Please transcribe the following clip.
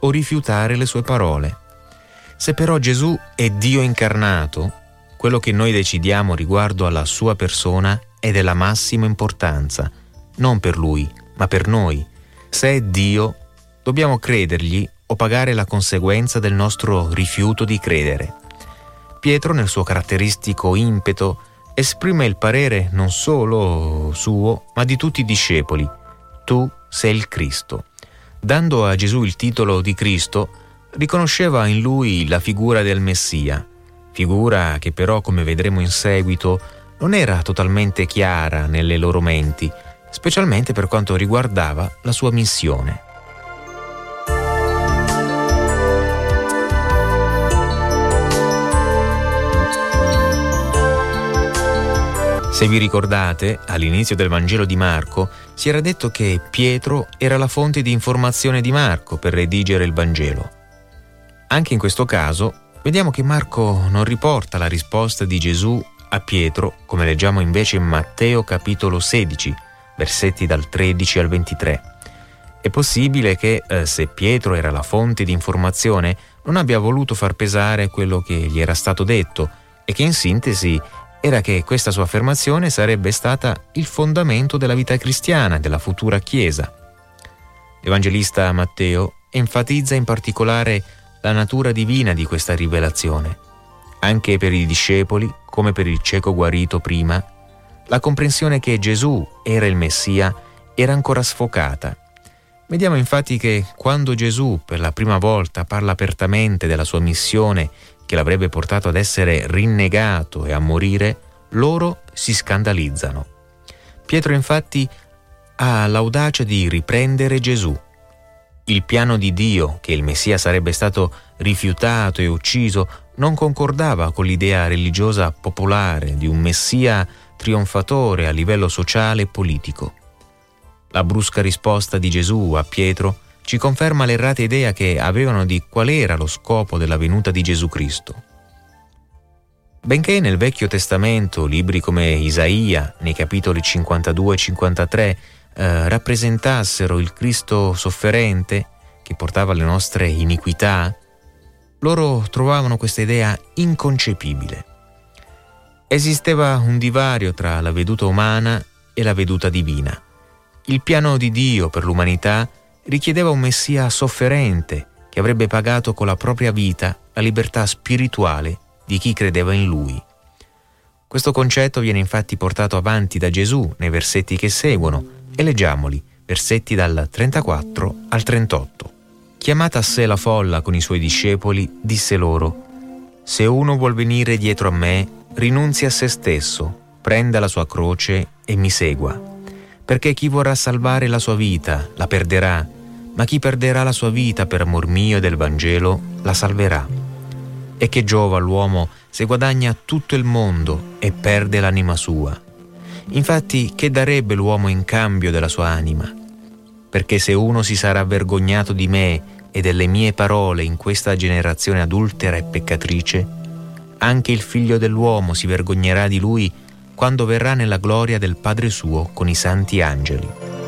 o rifiutare le sue parole. Se però Gesù è Dio incarnato, quello che noi decidiamo riguardo alla sua persona è della massima importanza, non per lui, ma per noi. Se è Dio, dobbiamo credergli o pagare la conseguenza del nostro rifiuto di credere. Pietro, nel suo caratteristico impeto, esprime il parere non solo suo, ma di tutti i discepoli: tu sei il Cristo. Dando a Gesù il titolo di Cristo, riconosceva in lui la figura del Messia, figura che però, come vedremo in seguito, non era totalmente chiara nelle loro menti, specialmente per quanto riguardava la sua missione. Se vi ricordate, all'inizio del Vangelo di Marco si era detto che Pietro era la fonte di informazione di Marco per redigere il Vangelo. Anche in questo caso, vediamo che Marco non riporta la risposta di Gesù a Pietro, come leggiamo invece in Matteo capitolo 16, versetti dal 13 al 23. È possibile che, se Pietro era la fonte di informazione, non abbia voluto far pesare quello che gli era stato detto e che in sintesi era che questa sua affermazione sarebbe stata il fondamento della vita cristiana, della futura Chiesa. L'Evangelista Matteo enfatizza in particolare la natura divina di questa rivelazione. Anche per i discepoli, come per il cieco guarito prima, la comprensione che Gesù era il Messia era ancora sfocata. Vediamo infatti che quando Gesù per la prima volta parla apertamente della sua missione che l'avrebbe portato ad essere rinnegato e a morire, loro si scandalizzano. Pietro infatti ha l'audacia di riprendere Gesù. Il piano di Dio, che il Messia sarebbe stato rifiutato e ucciso, non concordava con l'idea religiosa popolare di un Messia trionfatore a livello sociale e politico. La brusca risposta di Gesù a Pietro ci conferma l'errata idea che avevano di qual era lo scopo della venuta di Gesù Cristo. Benché nel Vecchio Testamento libri come Isaia, nei capitoli 52 e 53, rappresentassero il Cristo sofferente che portava le nostre iniquità, loro trovavano questa idea inconcepibile. Esisteva un divario tra la veduta umana e la veduta divina. Il piano di Dio per l'umanità richiedeva un Messia sofferente che avrebbe pagato con la propria vita la libertà spirituale di chi credeva in Lui. Questo concetto viene infatti portato avanti da Gesù nei versetti che seguono e leggiamoli, versetti dal 34 al 38. Chiamata a sé la folla con i suoi discepoli, disse loro: «Se uno vuol venire dietro a me, rinunzi a se stesso, prenda la sua croce e mi segua. Perché chi vorrà salvare la sua vita la perderà, ma chi perderà la sua vita per amor mio e del Vangelo la salverà. E che giova all'uomo se guadagna tutto il mondo e perde l'anima sua? Infatti, che darebbe l'uomo in cambio della sua anima? Perché se uno si sarà vergognato di me e delle mie parole in questa generazione adultera e peccatrice, anche il Figlio dell'uomo si vergognerà di lui quando verrà nella gloria del Padre suo con i santi angeli».